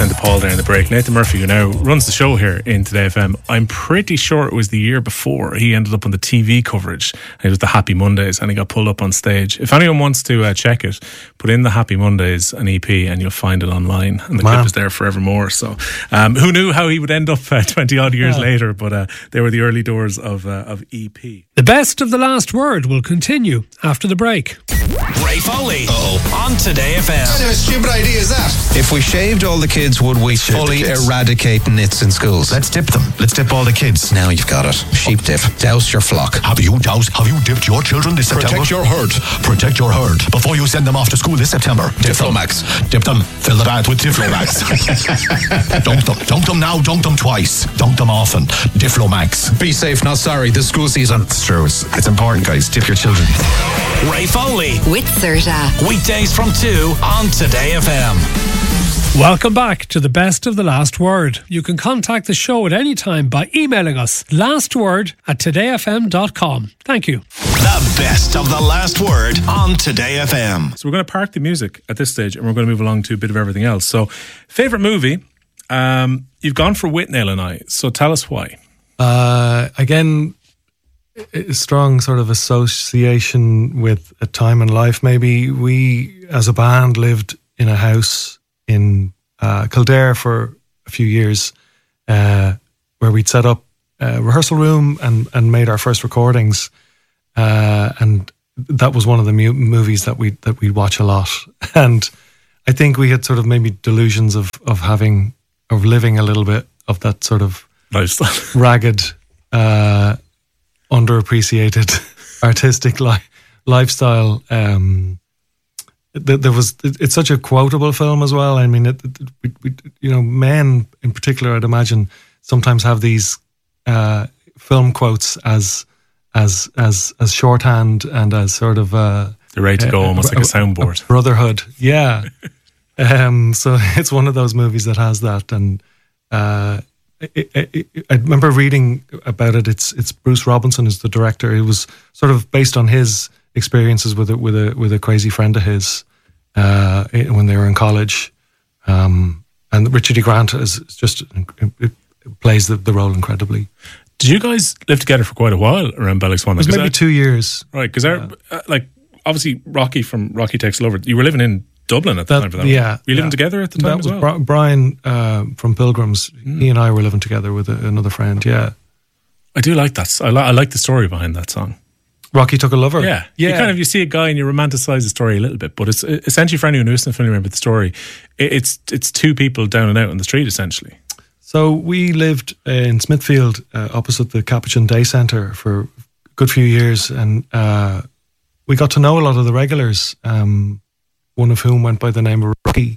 send to Paul there in the break. Nathan Murphy, who now runs the show here in Today FM, I'm pretty sure it was the year before he ended up on the TV coverage. It was the Happy Mondays, and he got pulled up on stage. If anyone wants to check it, put in the Happy Mondays, an EP, and you'll find it online. And the clip is there forevermore. So who knew how he would end up 20 odd years later, but they were the early doors of EP. The best of the last word will continue after the break. Ray Foley on Today FM. What kind of a stupid idea is that? If we shaved all the kids, would we fully eradicate nits in schools? Let's dip them. Let's dip all the kids. Now you've got it. Sheep dip. Douse your flock. Have you dipped your children this September? Protect your herd. Protect your herd before you send them off to school this September. Diflomax. Dip them. Fill the bath with Diflomax. Dunk them. Dunk them now. Dunk them twice. Dunk them often. Diflomax. Be safe, not sorry. This school season. It's true. It's important, guys. Dip your children. Ray Foley with Serta. Weekdays from 2 on Today FM. Welcome back to the best of the last word. You can contact the show at any time by emailing us lastword@todayfm.com. Thank you. The best of the last word on Today FM. So we're going to park the music at this stage, and we're going to move along to a bit of everything else. So, favourite movie? You've gone for Withnail and I. So tell us why. Again, a strong sort of association with a time in life. Maybe we, as a band, lived in a house in Kildare for a few years, where we'd set up a rehearsal room and made our first recordings, and that was one of the movies that we'd watch a lot. And I think we had sort of maybe delusions of living a little bit of that sort of lifestyle, ragged, underappreciated artistic lifestyle. It's such a quotable film as well. I mean, men in particular, I'd imagine, sometimes have these film quotes as shorthand and as sort of they're ready to go, almost like a soundboard. Brotherhood, yeah. So it's one of those movies that has that, and I remember reading about it. It's Bruce Robinson is the director. It was sort of based on his experiences with a crazy friend of his when they were in college, and Richard E. Grant is just plays the role incredibly. Did you guys live together for quite a while around Ballyswan? It was maybe 2 years, right? Because obviously Rocky from Rocky Takes It Over, you were living in Dublin at the time for that. Yeah, were you living together at the time as well? Brian from Pilgrims. He and I were living together with another friend. Yeah, I do like that. I like the story behind that song. Rocky Took a Lover. Yeah. You see a guy and you romanticize the story a little bit, but it's essentially, for anyone who isn't familiar with the story, it's two people down and out on the street essentially. So we lived in Smithfield, opposite the Capuchin Day Centre, for a good few years, and we got to know a lot of the regulars. One of whom went by the name of Rocky.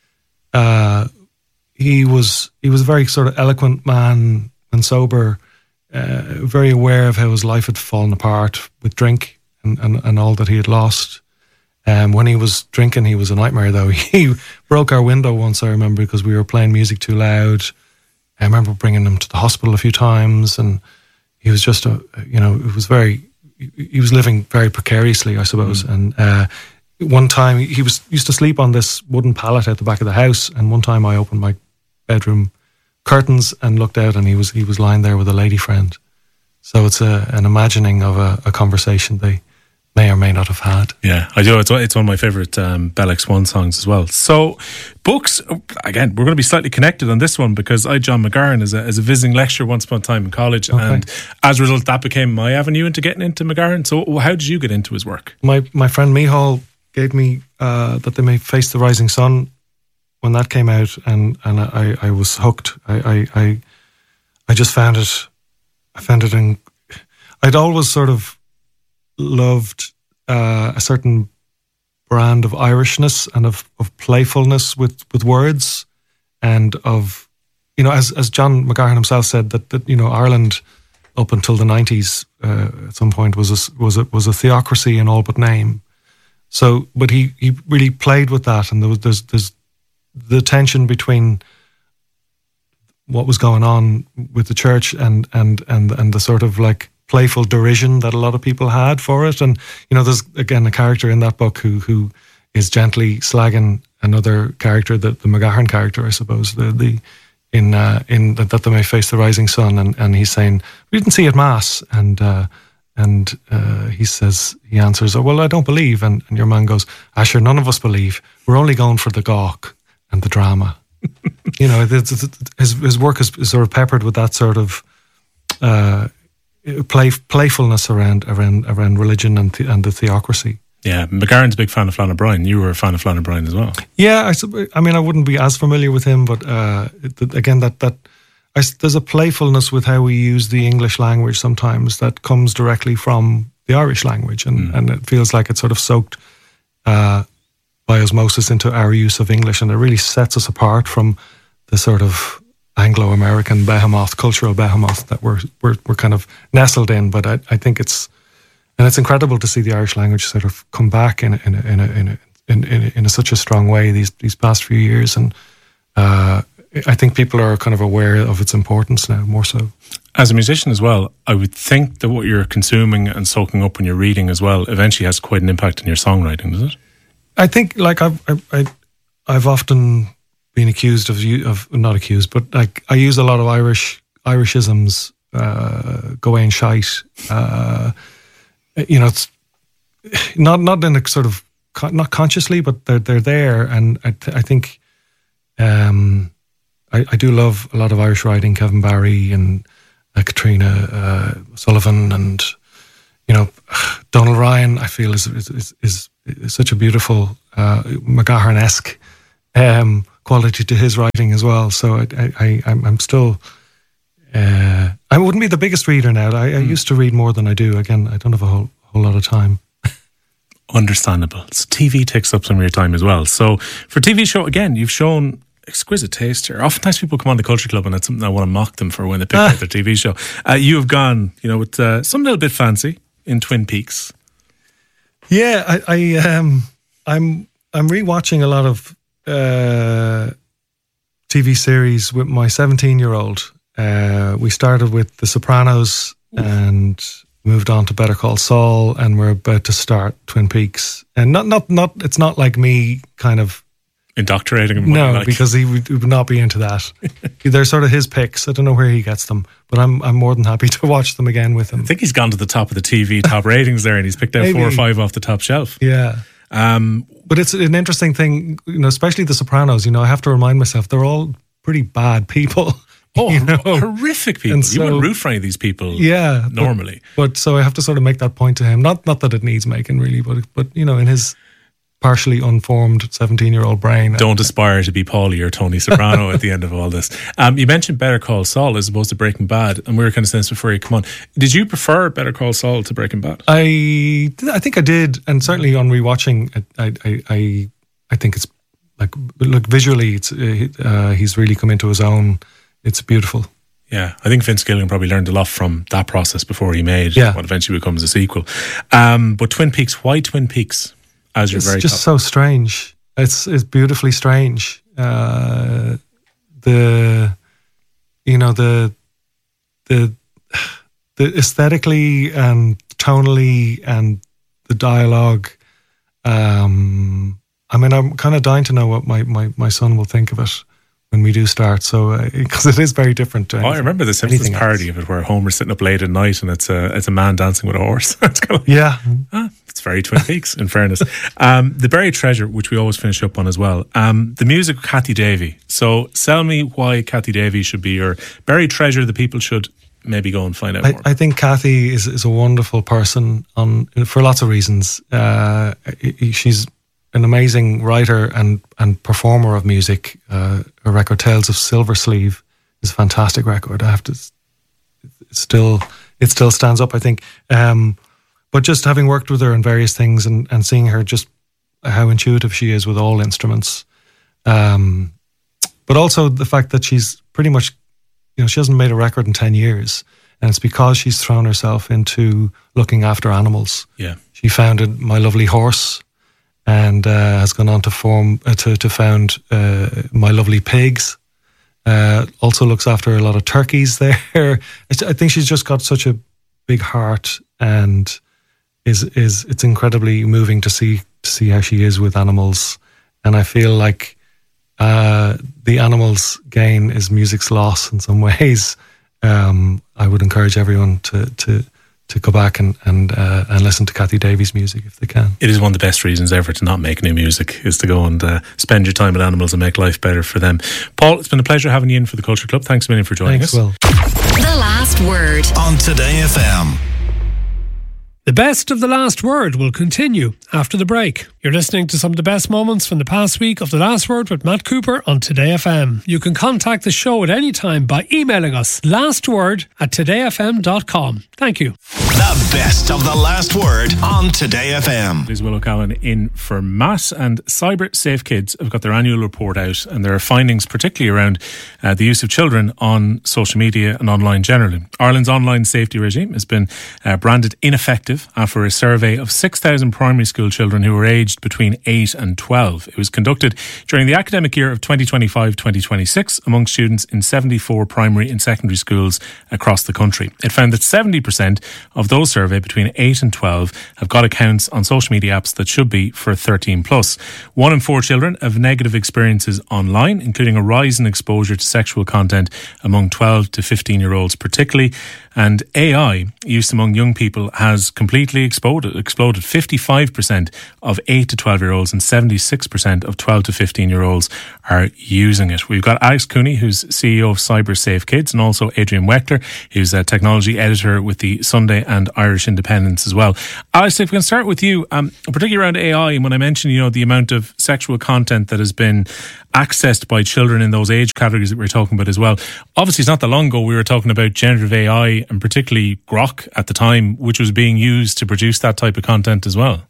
He was a very sort of eloquent man and sober, very aware of how his life had fallen apart with drink and all that he had lost. When he was drinking, he was a nightmare, though. He broke our window once, I remember, because we were playing music too loud. I remember bringing him to the hospital a few times, and he was just he was living very precariously, I suppose. And one time he used to sleep on this wooden pallet at the back of the house, and one time I opened my bedroom curtains and looked out, and he was lying there with a lady friend. So it's an imagining of a conversation they may or may not have had. Yeah, I do. It's one of my favourite Bell X1 songs as well. So books, again, we're going to be slightly connected on this one, because I, John McGarren, as a visiting lecturer once upon a time in college, and as a result that became my avenue into getting into McGarren. So how did you get into his work? My friend Mihal gave me That They May Face the Rising Sun when that came out, and I was hooked. I just found it. I'd always sort of loved a certain brand of Irishness and of playfulness with words, and of, as John McGarren himself said, that Ireland up until the 90s at some point was a theocracy in all but name. So, but he really played with that, and there's the tension between what was going on with the church and the sort of like playful derision that a lot of people had for it. And there's again a character in that book who is gently slagging another character, the McGahern character, I suppose, that they may face the rising sun, and he's saying, we didn't see it Mass, and he answers, oh, well, I don't believe, and your man goes, sure, none of us believe, we're only going for the gawk and the drama. You know, his work is sort of peppered with that sort of playfulness around religion and the theocracy. Yeah, McGahern's a big fan of Flann O'Brien. You were a fan of Flann O'Brien as well. Yeah, I mean, I wouldn't be as familiar with him, but again, there's a playfulness with how we use the English language sometimes that comes directly from the Irish language, and it feels like it's sort of soaked by osmosis into our use of English, and it really sets us apart from the sort of Anglo-American behemoth, cultural behemoth that we're kind of nestled in. But I think it's incredible to see the Irish language sort of come back in such a strong way these past few years, and I think people are kind of aware of its importance now, more so. As a musician as well, I would think that what you're consuming and soaking up when you're reading as well eventually has quite an impact on your songwriting, does it? I think, like, I've often been accused of not accused, but like I use a lot of Irishisms, Gawain shite. You know, it's not in a sort of not consciously, but they're there, and I think I do love a lot of Irish writing, Kevin Barry and Katrina Sullivan, and you know, Donald Ryan. I feel is such a beautiful McGahern-esque quality to his writing as well. So I'm still. I wouldn't be the biggest reader now. I used to read more than I do. Again, I don't have a whole lot of time. Understandable. So TV takes up some of your time as well. So for TV show, again, you've shown exquisite taste here. Oftentimes people come on the Culture Club and it's something I want to mock them for when they pick out their TV show. You have gone, you know, with something a little bit fancy in Twin Peaks. Yeah, I'm rewatching a lot of TV series with my 17-year-old. We started with The Sopranos and moved on to Better Call Saul, and we're about to start Twin Peaks. And not it's not like me kind of indoctrinating him. No, because he would not be into that. They're sort of his picks. I don't know where he gets them, but I'm more than happy to watch them again with him. I think he's gone to the top of the TV top ratings there, and he's picked out Maybe. 4 or 5 off the top shelf. Yeah. But it's an interesting thing, you know, especially The Sopranos. You know, I have to remind myself they're all pretty bad people. Oh, you know? Horrific people. So, you wouldn't root for any of these people normally. But so I have to sort of make that point to him. Not that it needs making really, but you know, in his partially unformed 17-year-old brain. Don't aspire to be Paulie or Tony Soprano at the end of all this. You mentioned Better Call Saul as opposed to Breaking Bad, and we were kind of saying this before you come on. Did you prefer Better Call Saul to Breaking Bad? I think I did, and certainly on rewatching, I think it's like, look, visually, it's he's really come into his own. It's beautiful. Yeah, I think Vince Gilligan probably learned a lot from that process before he made what eventually becomes a sequel. But Twin Peaks, why Twin Peaks as your very top? It's just so strange. It's beautifully strange. The aesthetically and tonally and the dialogue. I mean, I'm kind of dying to know what my son will think of it when we do start, so because it is very different to anything, I remember the Simpsons parody of it where Homer's sitting up late at night and it's a man dancing with a horse. It's kind of it's very Twin Peaks in fairness. The Buried Treasure, which we always finish up on as well, the music of Kathy Davey. So tell me why Kathy Davey should be your Buried Treasure that people should maybe go and find out more. I think Kathy is a wonderful person for lots of reasons. She's an amazing writer and performer of music. Her record Tales of Silver Sleeve is a fantastic record. I have to, it still stands up, I think. But just having worked with her in various things and seeing her just how intuitive she is with all instruments. But also the fact that she's pretty much, you know, she hasn't made a record in 10 years. And it's because she's thrown herself into looking after animals. Yeah. She founded My Lovely Horse, and has gone on to found My Lovely Pigs. Also looks after a lot of turkeys there. I think she's just got such a big heart, and it's incredibly moving to see how she is with animals. And I feel like the animals' gain is music's loss in some ways. I would encourage everyone to go back and listen to Kathy Davies' music if they can. It is one of the best reasons ever to not make new music, is to go and spend your time with animals and make life better for them. Paul, it's been a pleasure having you in for the Culture Club. Thanks a million for joining us. Will. The Last Word on Today FM. The best of The Last Word will continue after the break. You're listening to some of the best moments from the past week of The Last Word with Matt Cooper on Today FM. You can contact the show at any time by emailing us lastword@todayfm.com. Thank you. The best of The Last Word on Today FM. Liz Will O'Cowan in for Matt, and Cyber Safe Kids have got their annual report out, and there are findings particularly around the use of children on social media and online generally. Ireland's online safety regime has been branded ineffective after a survey of 6,000 primary school children who were aged between 8 and 12. It was conducted during the academic year of 2025-2026 among students in 74 primary and secondary schools across the country. It found that 70% of those surveyed between 8 and 12 have got accounts on social media apps that should be for 13 plus. 1 in 4 children have negative experiences online, including a rise in exposure to sexual content among 12 to 15-year-olds particularly. And AI use among young people has completely exploded. 55% of 8 to 12-year-olds and 76% of 12 to 15-year-olds are using it. We've got Alex Cooney, who's CEO of Cyber Safe Kids, and also Adrian Weckler, who's a technology editor with the Sunday and Irish Independence as well. Alex, if we can start with you, particularly around AI, and when I mentioned, the amount of sexual content that has been accessed by children in those age categories that we were talking about as well. Obviously, it's not that long ago we were talking about generative AI and particularly Grok at the time, which was being used to produce that type of content as well.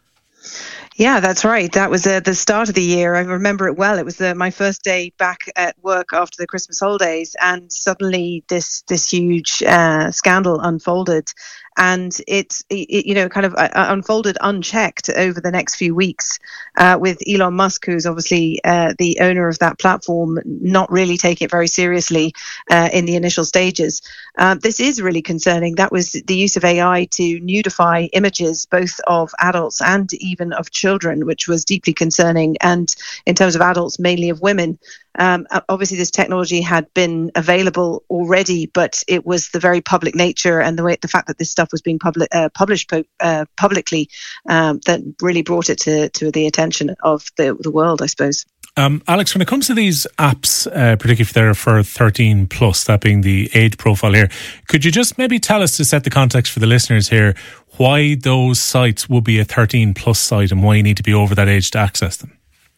Yeah, that's right. That was the start of the year. I remember it well. It was my first day back at work after the Christmas holidays, and suddenly this huge scandal unfolded. And it kind of unfolded unchecked over the next few weeks, with Elon Musk, who's obviously the owner of that platform, not really taking it very seriously in the initial stages. This is really concerning. That was the use of AI to nudify images, both of adults and even of children, which was deeply concerning. And in terms of adults, mainly of women. Obviously, this technology had been available already, but it was the very public nature and the fact that this stuff was being published publicly that really brought it to the attention of the world, I suppose. Alex, when it comes to these apps, particularly if they're for 13 plus, that being the age profile here, could you just maybe tell us, to set the context for the listeners here, why those sites would be a 13 plus site and why you need to be over that age to access them?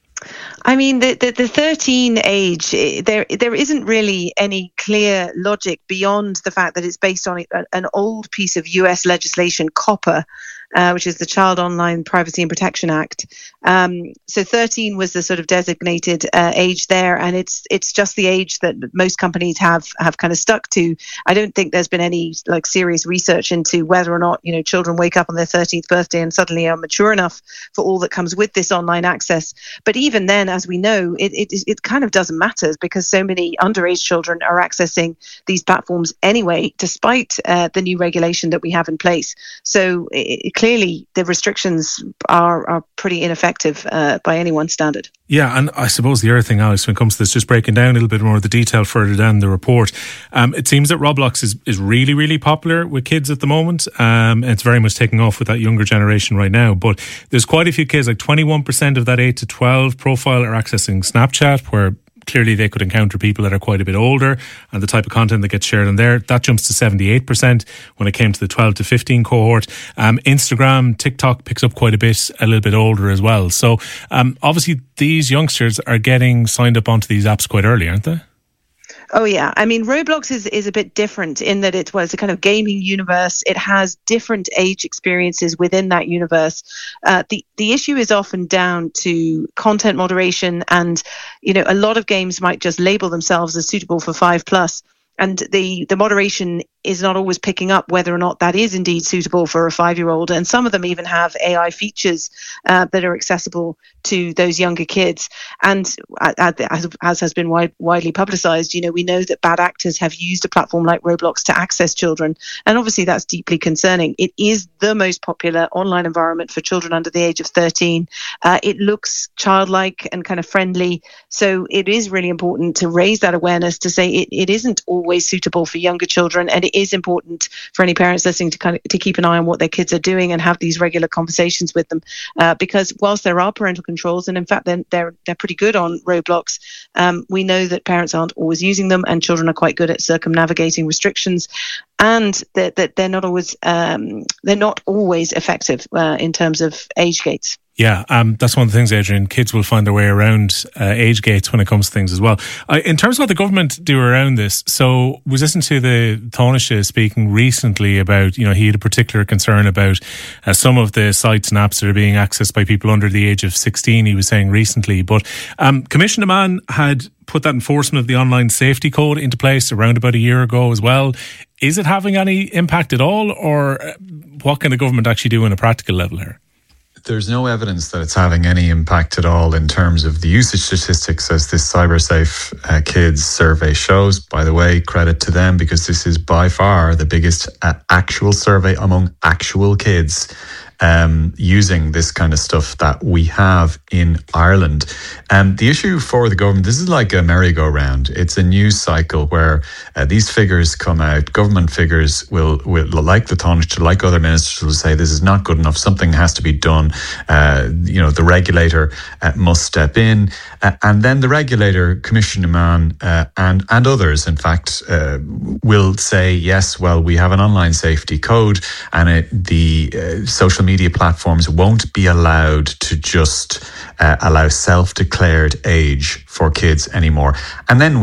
I mean, the 13 age, there isn't really any clear logic beyond the fact that it's based on an old piece of US legislation, COPPA, which is the Child Online Privacy and Protection Act. So 13 was the sort of designated age there, and it's just the age that most companies have kind of stuck to. I don't think there's been any serious research into whether or not children wake up on their 13th birthday and suddenly are mature enough for all that comes with this online access. But even then, as we know, it kind of doesn't matter, because so many underage children are accessing these platforms anyway, despite the new regulation that we have in place. So clearly the restrictions are pretty ineffective by anyone's standard. Yeah, and I suppose the other thing, Alex, when it comes to this, just breaking down a little bit more of the detail further down the report, it seems that Roblox is really, really popular with kids at the moment. It's very much taking off with that younger generation right now. But there's quite a few kids, like 21% of that 8 to 12 profile are accessing Snapchat, where clearly they could encounter people that are quite a bit older, and the type of content that gets shared on there, that jumps to 78% when it came to the 12 to 15 cohort. Instagram, TikTok picks up quite a bit, a little bit older as well. So obviously these youngsters are getting signed up onto these apps quite early, aren't they? Oh, yeah. I mean, Roblox is a bit different in that it's a kind of gaming universe. It has different age experiences within that universe. The issue is often down to content moderation, and, a lot of games might just label themselves as suitable for 5+. And the moderation is not always picking up whether or not that is indeed suitable for a 5-year-old. And some of them even have AI features that are accessible to those younger kids. And as has been widely publicized, we know that bad actors have used a platform like Roblox to access children. And obviously that's deeply concerning. It is the most popular online environment for children under the age of 13. It looks childlike and kind of friendly. So it is really important to raise that awareness, to say it isn't always suitable for younger children. And it is important for any parents listening to keep an eye on what their kids are doing and have these regular conversations with them. Because whilst there are parental controls, and in fact they're pretty good on Roblox, we know that parents aren't always using them, and children are quite good at circumnavigating restrictions, and that they're not always effective in terms of age gates. Yeah, that's one of the things, Adrian. Kids will find their way around age gates when it comes to things as well. In terms of what the government do around this, so was listening to the Taoiseach speaking recently about, he had a particular concern about some of the sites and apps that are being accessed by people under the age of 16, he was saying recently. But Commissioner Mann had put that enforcement of the online safety code into place around about a year ago as well. Is it having any impact at all, or what can the government actually do on a practical level here? There's no evidence that it's having any impact at all in terms of the usage statistics, as this CyberSafe Kids survey shows. By the way, credit to them, because this is by far the biggest actual survey among actual kids using this kind of stuff that we have in Ireland. The issue for the government, this is like a merry-go-round. It's a news cycle where these figures come out. Government figures will like the Taoiseach, like other ministers, will say this is not good enough. Something has to be done. The regulator must step in. And then the regulator, Commissioner Mann, and others, in fact, will say, yes, well, we have an online safety code, and the social media platforms won't be allowed to just allow self-declared age for kids anymore. And then